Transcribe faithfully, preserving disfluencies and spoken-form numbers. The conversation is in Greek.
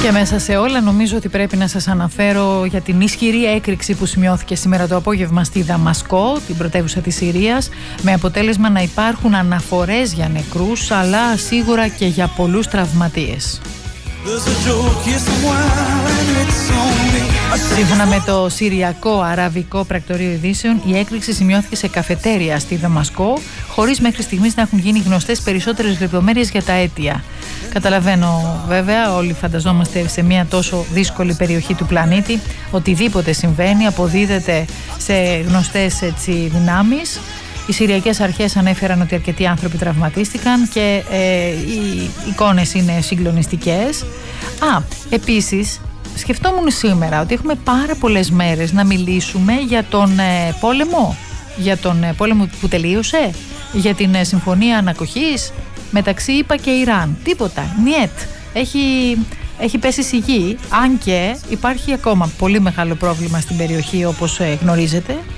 Και μέσα σε όλα νομίζω ότι πρέπει να σας αναφέρω για την ισχυρή έκρηξη που σημειώθηκε σήμερα το απόγευμα στη Δαμασκό, την πρωτεύουσα της Συρίας, με αποτέλεσμα να υπάρχουν αναφορές για νεκρούς, αλλά σίγουρα και για πολλούς τραυματίες. Σύμφωνα με το Συριακό Αραβικό Πρακτορείο Ειδήσεων, η έκρηξη σημειώθηκε σε καφετέρια στη Δαμασκό, χωρίς μέχρι στιγμής να έχουν γίνει γνωστές περισσότερες λεπτομέρειες για τα αίτια. Καταλαβαίνω βέβαια, όλοι φανταζόμαστε σε μια τόσο δύσκολη περιοχή του πλανήτη, οτιδήποτε συμβαίνει αποδίδεται σε γνωστές έτσι, δυνάμεις. Οι Συριακές αρχές ανέφεραν ότι αρκετοί άνθρωποι τραυματίστηκαν και ε, οι εικόνες είναι συγκλονιστικές. Α, επίσης σκεφτόμουν σήμερα ότι έχουμε πάρα πολλές μέρες να μιλήσουμε για τον ε, πόλεμο, για τον ε, πόλεμο που τελείωσε, για την ε, συμφωνία ανακοχής μεταξύ ΗΠΑ και Ιράν. Τίποτα, νιέτ. Έχει, έχει πέσει σιγή, αν και υπάρχει ακόμα πολύ μεγάλο πρόβλημα στην περιοχή όπως ε, γνωρίζετε.